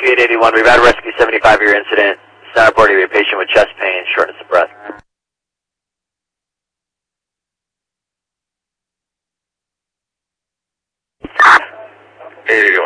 Rescue 881, we've had a Rescue 75 year incident. It's not reported to be a patient with chest pain, shortness of breath. Hey,